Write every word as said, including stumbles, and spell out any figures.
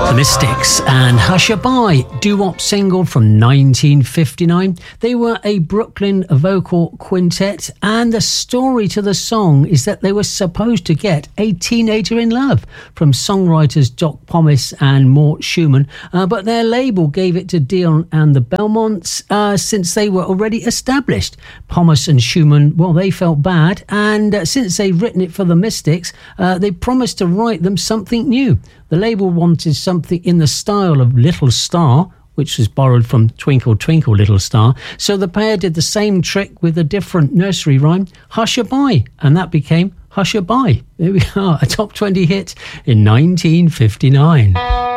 Mystics and Hushabye, doo-wop single from nineteen fifty-nine. They were a Brooklyn vocal quintet, and the story to the song is that they were supposed to get a teenager in love from songwriters Doc Pomus and Mort Schumann, uh, but their label gave it to Dion and the Belmonts uh, since they were already established. Pomus and Schumann, well, they felt bad, and uh, since they'd written it for the Mystics, uh, they promised to write them something new. The label wanted something in the style of Little Star, which was borrowed from Twinkle Twinkle Little Star. So the pair did the same trick with a different nursery rhyme, Hushabye, and that became Hushabye. There we are, a top twenty hit in nineteen fifty-nine.